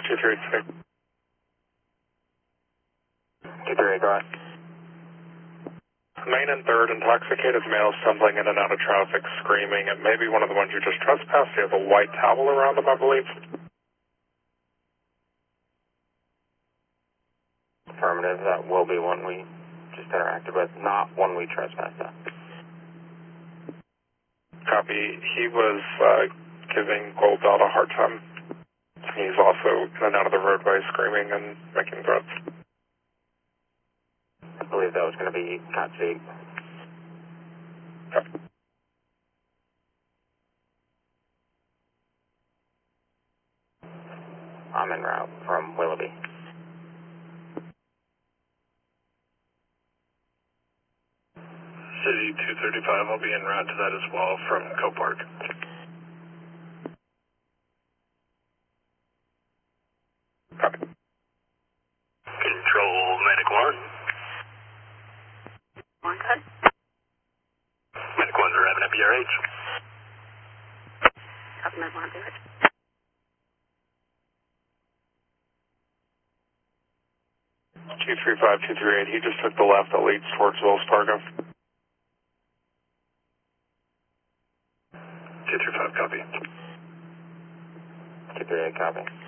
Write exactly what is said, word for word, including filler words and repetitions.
two three six. two three eight, go ahead. Main and third, intoxicated male stumbling in and out of traffic, screaming. It may be one of the ones you just trespassed. He has a white towel around him, I believe. Affirmative, that will be one we just interacted with, not one we trespassed at. Copy. He was uh, giving Gold Dot a hard time. He's also in and out of the roadway screaming and making threats. I believe that was going to be Cat C. Okay. I'm en route from Willoughby. City two thirty-five, I'll be en route to that as well from Copark. Copy. Control Medic one. One cut. Medic one's arriving at B R H. Copy, Medic one, B R H. two three five, two three eight, he just took the left that leads towards Wells Fargo. two three five, copy. two three eight, copy.